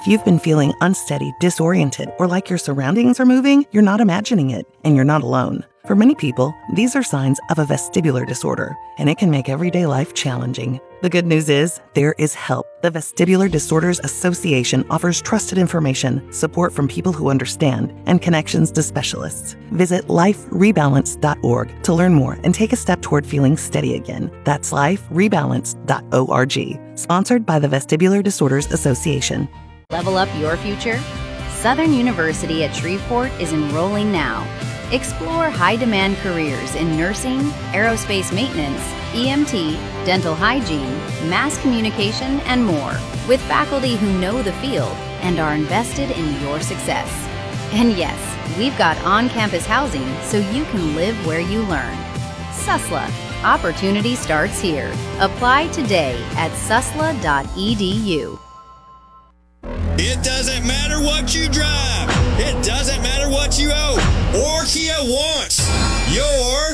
If you've been feeling unsteady, disoriented, or like your surroundings are moving, you're not imagining it, and you're not alone. For many people, these are signs of a vestibular disorder, and it can make everyday life challenging. The good news is, there is help. The Vestibular Disorders Association offers trusted information, support from people who understand, and connections to specialists. Visit liferebalance.org to learn more and take a step toward feeling steady again. That's liferebalance.org. Sponsored by the Vestibular Disorders Association. Level up your future? Southern University at Shreveport is enrolling now. Explore high-demand careers in nursing, aerospace maintenance, EMT, dental hygiene, mass communication, and more, with faculty who know the field and are invested in your success. And yes, we've got on-campus housing so you can live where you learn. SUSLA. Opportunity starts here. Apply today at susla.edu. It doesn't matter what you drive. It doesn't matter what you owe or Kia wants. Your